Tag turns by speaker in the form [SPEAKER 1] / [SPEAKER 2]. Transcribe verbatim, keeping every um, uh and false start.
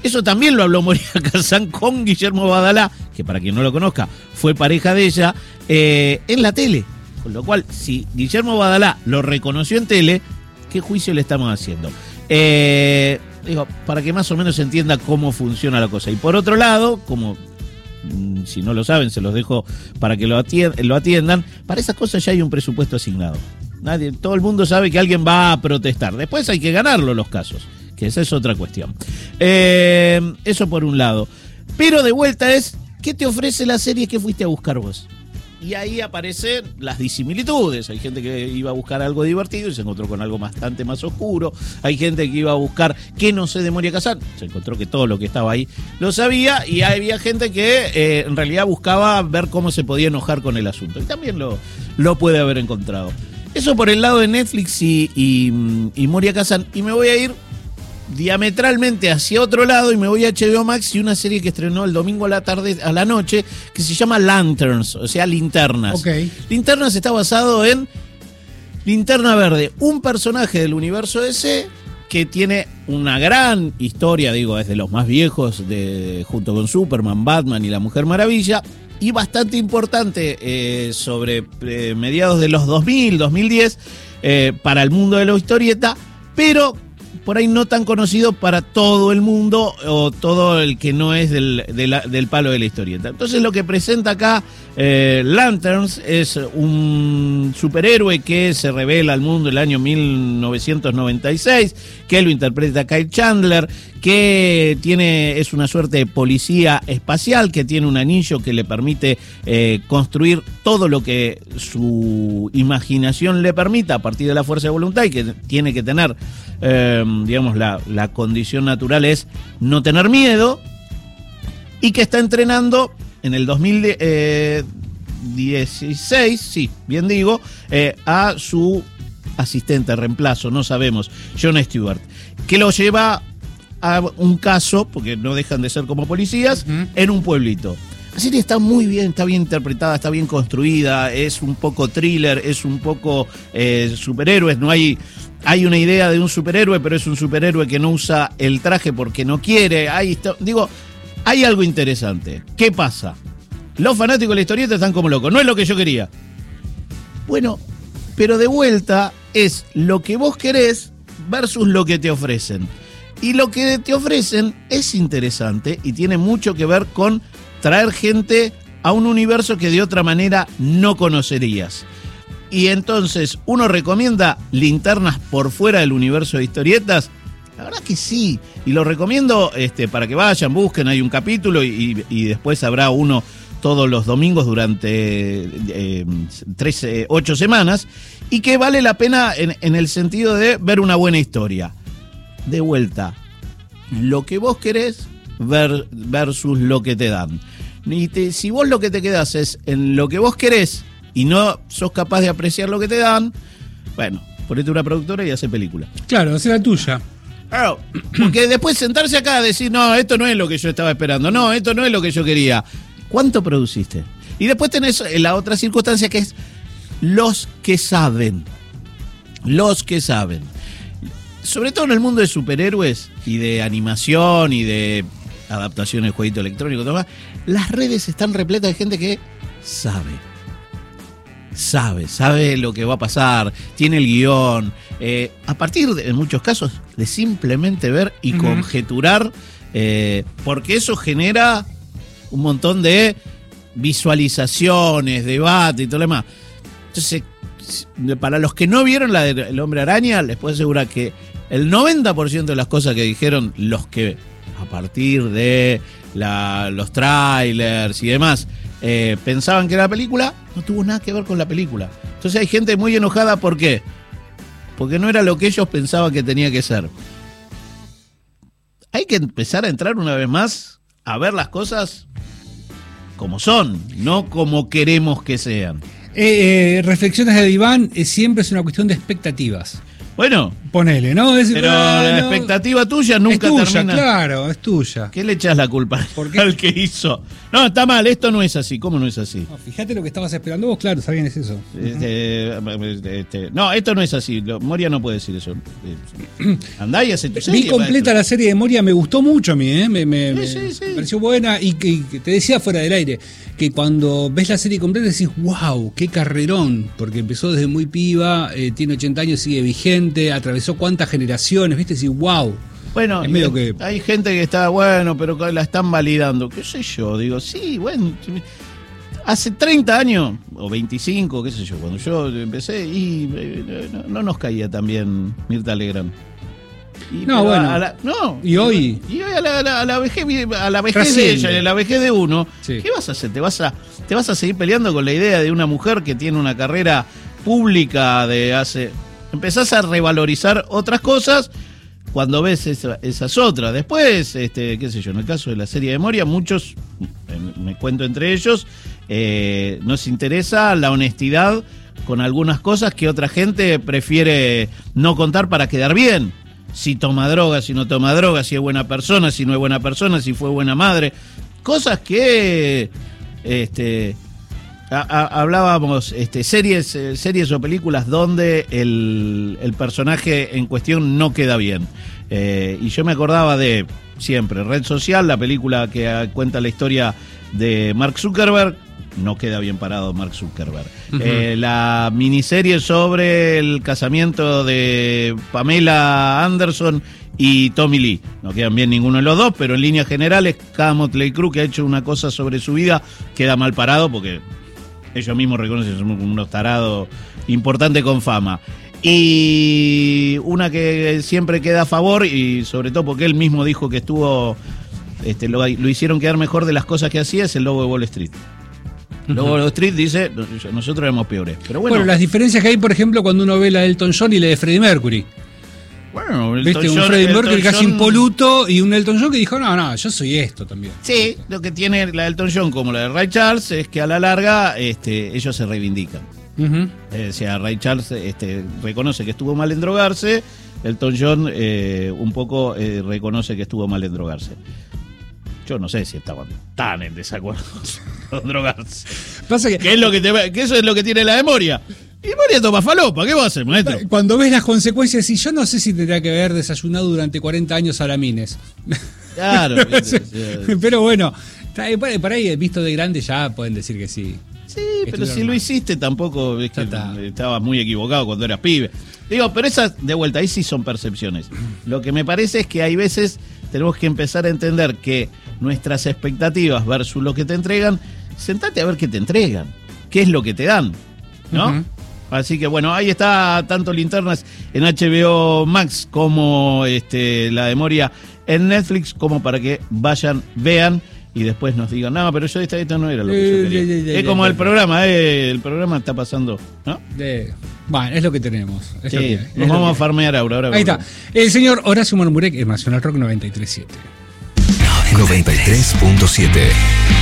[SPEAKER 1] Eso también lo habló Moria Kazan con Guillermo Badalá, que para quien no lo conozca, fue pareja de ella, eh, en la tele. Con lo cual, si Guillermo Badalá lo reconoció en tele, ¿qué juicio le estamos haciendo? Eh, digo, para que más o menos se entienda cómo funciona la cosa. Y por otro lado, como mmm, si no lo saben, se los dejo para que lo atiendan, lo atiendan, para esas cosas ya hay un presupuesto asignado. Nadie, todo el mundo sabe que alguien va a protestar. Después hay que ganarlo los casos, que esa es otra cuestión. Eh, eso por un lado. Pero de vuelta es, ¿qué te ofrece la serie que fuiste a buscar vos? Y ahí aparecen las disimilitudes. Hay gente que iba a buscar algo divertido y se encontró con algo bastante más oscuro. Hay gente que iba a buscar qué no sé de Moria Kazan. Se encontró que todo lo que estaba ahí lo sabía. Y había gente que eh, en realidad buscaba ver cómo se podía enojar con el asunto. Y también lo, lo puede haber encontrado. Eso por el lado de Netflix y, y, y Moria Kazan. Y me voy a ir diametralmente hacia otro lado y me voy a H B O Max y una serie que estrenó el domingo a la tarde, a la noche, que se llama Lanterns, o sea, Linternas.
[SPEAKER 2] Okay.
[SPEAKER 1] Linternas está basado en Linterna Verde, un personaje del universo D C que tiene una gran historia, digo, es de los más viejos, de, junto con Superman, Batman y la Mujer Maravilla, y bastante importante eh, sobre eh, mediados de los dos mil, dos mil diez, eh, para el mundo de la historieta, pero por ahí no tan conocido para todo el mundo o todo el que no es del, de la, del palo de la historieta. Entonces lo que presenta acá eh, Lanterns es un superhéroe que se revela al mundo en el año mil novecientos noventa y seis, que lo interpreta Kyle Chandler, que tiene es una suerte de policía espacial, que tiene un anillo que le permite eh, construir todo lo que su imaginación le permita a partir de la fuerza de voluntad, y que tiene que tener eh, digamos la, la condición natural es no tener miedo, y que está entrenando en el dos mil dieciséis, sí, bien digo, eh, a su asistente, reemplazo, no sabemos, Jon Stewart, que lo lleva a un caso, porque no dejan de ser como policías, uh-huh. en un pueblito. La serie está muy bien, está bien interpretada, está bien construida, es un poco thriller, es un poco eh, superhéroes, no hay... Hay una idea de un superhéroe, pero es un superhéroe que no usa el traje porque no quiere. Ahí está, digo, hay algo interesante. ¿Qué pasa? Los fanáticos de la historieta están como locos. No es lo que yo quería. Bueno, pero de vuelta es lo que vos querés versus lo que te ofrecen. Y lo que te ofrecen es interesante y tiene mucho que ver con traer gente a un universo que de otra manera no conocerías. Y entonces, ¿uno recomienda Linternas por fuera del universo de historietas? La verdad que sí. Y lo recomiendo este, para que vayan, busquen, hay un capítulo y, y después habrá uno todos los domingos durante eh, tres, eh, ocho semanas. Y que vale la pena en, en el sentido de ver una buena historia. De vuelta, lo que vos querés ver, versus lo que te dan. Y te, si vos lo que te quedás es en lo que vos querés y no sos capaz de apreciar lo que te dan, bueno, ponete una productora y hace película.
[SPEAKER 2] Claro, hace la tuya.
[SPEAKER 1] Claro, porque después sentarse acá a decir, no, esto no es lo que yo estaba esperando, no, esto no es lo que yo quería. ¿Cuánto produciste? Y después tenés la otra circunstancia que es los que saben. Los que saben. Sobre todo en el mundo de superhéroes y de animación y de adaptaciones de jueguito electrónico, todo más, las redes están repletas de gente que sabe. Sabe, sabe lo que va a pasar, tiene el guión, eh, a partir de, en muchos casos, de simplemente ver y uh-huh. conjeturar, eh, porque eso genera un montón de visualizaciones, debate y todo lo demás. Entonces, para los que no vieron la de El Hombre Araña, les puedo asegurar que el noventa por ciento de las cosas que dijeron los que a partir de la, los trailers y demás Eh, pensaban que era la película, no tuvo nada que ver con la película. Entonces hay gente muy enojada, ¿por qué? Porque no era lo que ellos pensaban que tenía que ser. Hay que empezar a entrar una vez más a ver las cosas como son, no como queremos que sean.
[SPEAKER 2] Eh, eh, reflexiones de Diván, eh, siempre es una cuestión de expectativas.
[SPEAKER 1] Bueno,
[SPEAKER 2] Ponele, ¿no? Es,
[SPEAKER 1] Pero
[SPEAKER 2] ah,
[SPEAKER 1] la
[SPEAKER 2] no.
[SPEAKER 1] expectativa tuya nunca
[SPEAKER 2] es tuya,
[SPEAKER 1] termina.
[SPEAKER 2] Claro, es tuya.
[SPEAKER 1] ¿Qué le echas la culpa
[SPEAKER 2] ¿Por qué?
[SPEAKER 1] al que hizo? No, está mal, esto no es así. ¿Cómo no es así?
[SPEAKER 2] No, fíjate lo que estabas esperando vos, claro, ¿sabían es eso?
[SPEAKER 1] Este, este, no, esto no es así. Lo- Moria no puede decir eso. Eh, Andá y hace tu serie.
[SPEAKER 2] Vi completa
[SPEAKER 1] maestro.
[SPEAKER 2] la serie de Moria, me gustó mucho a mí, ¿eh? me, me,
[SPEAKER 1] Sí,
[SPEAKER 2] me-
[SPEAKER 1] sí, sí.
[SPEAKER 2] me pareció buena y que, y que te decía fuera del aire, que cuando ves la serie completa decís, wow, qué carrerón, porque empezó desde muy piba, eh, tiene ochenta años, sigue vigente, atravesó cuántas generaciones, viste, decís, wow.
[SPEAKER 1] Bueno,
[SPEAKER 2] Es medio
[SPEAKER 1] eh,
[SPEAKER 2] que-
[SPEAKER 1] hay gente que está, bueno, pero que la están validando. ¿Qué sé yo? Digo, sí, bueno. Hace treinta años, o veinticinco, qué sé yo, cuando yo empecé, y eh, no, no nos caía tan bien Mirta Legrand. Y,
[SPEAKER 2] No,
[SPEAKER 1] pero
[SPEAKER 2] bueno.
[SPEAKER 1] a la- no.
[SPEAKER 2] Y hoy-
[SPEAKER 1] Y hoy a la, a la- a la vejez, a la vejez de
[SPEAKER 2] Trasciende.
[SPEAKER 1] ella, y a la vejez de uno,
[SPEAKER 2] Sí.
[SPEAKER 1] ¿qué vas a hacer? ¿Te vas a, ¿Te vas a seguir peleando con la idea de una mujer que tiene una carrera pública de hace... Empezás a revalorizar otras cosas cuando ves esa- esas otras. Después, este, qué sé yo, en el caso de la serie de Moria, muchos, eh, me cuento entre ellos, eh, nos interesa la honestidad con algunas cosas que otra gente prefiere no contar para quedar bien. Si toma droga, si no toma droga, si es buena persona, si no es buena persona, si fue buena madre. Cosas que este, a- a- hablábamos, este, series, eh, series o películas donde el, el personaje en cuestión no queda bien. Eh, y yo me acordaba de siempre, Red Social, la película que ah, cuenta la historia de Mark Zuckerberg. No queda bien parado Mark Zuckerberg.
[SPEAKER 2] Ujú.
[SPEAKER 1] Eh, la miniserie sobre el casamiento de Pamela Anderson y Tommy Lee. No quedan bien ninguno de los dos, pero en líneas generales, cada Motley Crue que ha hecho una cosa sobre su vida queda mal parado porque ellos mismos reconocen que son unos tarados importantes con fama. Y una que siempre queda a favor, y sobre todo porque él mismo dijo que estuvo, este, lo, lo hicieron quedar mejor de las cosas que hacía, es el Lobo de Wall Street. El Lobo de Wall Street dice, nosotros éramos peores. Pero bueno,
[SPEAKER 2] Bueno, las diferencias que hay, por ejemplo, cuando uno ve la de Elton John y la de Freddie Mercury.
[SPEAKER 1] bueno, Elton
[SPEAKER 2] Viste, un
[SPEAKER 1] John-
[SPEAKER 2] Freddie
[SPEAKER 1] Elton
[SPEAKER 2] Mercury casi
[SPEAKER 1] John-
[SPEAKER 2] impoluto y un Elton John que dijo, no, no, yo soy esto también.
[SPEAKER 1] Sí, lo que tiene la de Elton John como la de Ray Charles es que a la larga este, ellos se reivindican.
[SPEAKER 2] Ujú.
[SPEAKER 1] Eh, o sea, Ray Charles este, reconoce que estuvo mal en drogarse, Elton John eh, un poco eh, reconoce que estuvo mal en drogarse. Yo no sé si estaban tan en desacuerdo con drogarse.
[SPEAKER 2] Pasa que
[SPEAKER 1] ¿Qué es lo que, te, que eso es lo que tiene la memoria? Y Moria toma falopa, ¿qué va a hacer, maestro?
[SPEAKER 2] cuando ves las consecuencias, y yo no sé si tendría que haber desayunado durante cuarenta años salamines.
[SPEAKER 1] Claro.
[SPEAKER 2] Pero bueno, está- para para ahí, visto de grande, ya pueden decir que sí.
[SPEAKER 1] Sí, pero
[SPEAKER 2] Estudiar
[SPEAKER 1] si lo
[SPEAKER 2] más.
[SPEAKER 1] hiciste tampoco es que
[SPEAKER 2] Ya está.
[SPEAKER 1] estabas muy equivocado cuando eras pibe. Digo, pero esas, de vuelta, ahí sí son percepciones. Lo que me parece es que hay veces tenemos que empezar a entender que nuestras expectativas versus lo que te entregan, sentate a ver qué te entregan, qué es lo que te dan, ¿no?
[SPEAKER 2] Ujú.
[SPEAKER 1] Así que bueno, ahí está tanto Linternas en H B O Max como este, la de Moria en Netflix, como para que vayan, vean y después nos digan, no, pero yo esta, esta no era lo que yo
[SPEAKER 2] Eh,
[SPEAKER 1] quería.
[SPEAKER 2] ya, ya, ya,
[SPEAKER 1] Es como
[SPEAKER 2] ya,
[SPEAKER 1] el
[SPEAKER 2] ya.
[SPEAKER 1] programa, eh, el programa está pasando, ¿no?
[SPEAKER 2] De- bueno, es lo que tenemos. es
[SPEAKER 1] Sí,
[SPEAKER 2] lo que hay, es
[SPEAKER 1] nos
[SPEAKER 2] lo
[SPEAKER 1] vamos
[SPEAKER 2] que
[SPEAKER 1] a
[SPEAKER 2] hay.
[SPEAKER 1] farmear ahora. ahora
[SPEAKER 2] Ahí está.
[SPEAKER 1] volvemos.
[SPEAKER 2] El señor Horacio Murmurek en Nacional Rock noventa y tres punto siete.
[SPEAKER 3] noventa y tres punto siete.